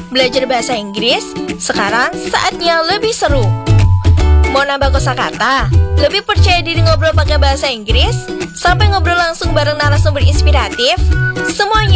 belajar bahasa Inggris? Sekarang saatnya lebih seru. Mau nambah kosakata? Lebih percaya diri ngobrol pakai bahasa Inggris? Sampai ngobrol langsung bareng narasumber inspiratif? Semuanya